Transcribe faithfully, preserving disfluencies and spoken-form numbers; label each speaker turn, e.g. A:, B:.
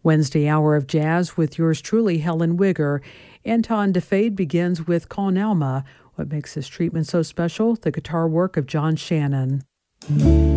A: Wednesday hour of jazz with yours truly, Helen Wigger. Anton DeFade begins with Con Alma. What makes this treatment so special? The guitar work of John Shannon.